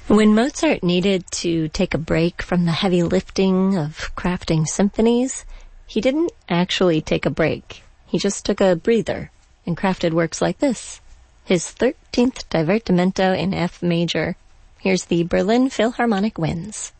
When Mozart needed to take a break from the heavy lifting of crafting symphonies, he didn't actually take a break. He just took a breather and crafted works like this. His 13th Divertimento in F major. Here's the Berlin Philharmonic Winds.